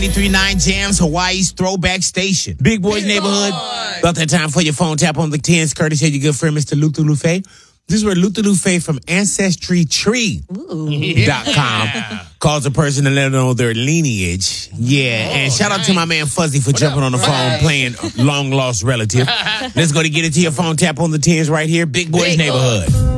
93.9 Jams, Hawaii's throwback station. Big Boy's Neighborhood. About that time for your phone tap on the 10s, courtesy of your good friend, Mr. Luther Lufe. This is where Luther Lufe from AncestryTree.com calls a person to let them know their lineage. Yeah, and shout out to my man Fuzzy for jumping on the phone playing Long Lost Relative. Let's go to get it to your phone tap on the 10s right here. Big Boy's Neighborhood.